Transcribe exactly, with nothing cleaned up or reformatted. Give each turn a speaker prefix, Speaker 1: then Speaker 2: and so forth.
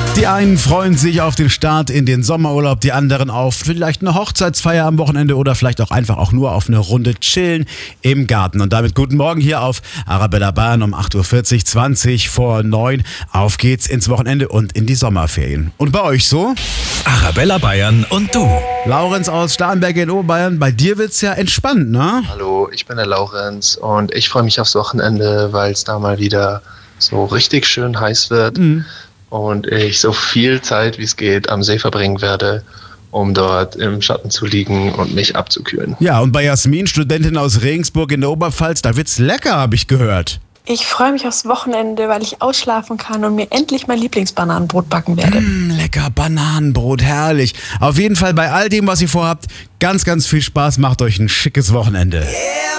Speaker 1: Die einen freuen sich auf den Start in den Sommerurlaub, die anderen auf vielleicht eine Hochzeitsfeier am Wochenende oder vielleicht auch einfach auch nur auf eine Runde chillen im Garten. Und damit guten Morgen hier auf Arabella Bayern um acht Uhr vierzig, zwanzig vor neun. Auf geht's ins Wochenende und in die Sommerferien. Und bei euch so?
Speaker 2: Arabella Bayern und du.
Speaker 1: Laurenz aus Starnberg in Oberbayern, bei dir wird's ja entspannt, ne?
Speaker 3: Hallo, ich bin der Laurenz und ich freue mich aufs Wochenende, weil es da mal wieder so richtig schön heiß wird. Mhm. Und ich so viel Zeit wie es geht am See verbringen werde, um dort im Schatten zu liegen und mich abzukühlen.
Speaker 1: Ja, und bei Jasmin, Studentin aus Regensburg in der Oberpfalz, da wird's lecker, habe ich gehört.
Speaker 4: Ich freue mich aufs Wochenende, weil ich ausschlafen kann und mir endlich mein Lieblingsbananenbrot backen werde.
Speaker 1: Mm, lecker Bananenbrot, herrlich. Auf jeden Fall bei all dem, was ihr vorhabt, ganz, ganz viel Spaß. Macht euch ein schickes Wochenende. Yeah.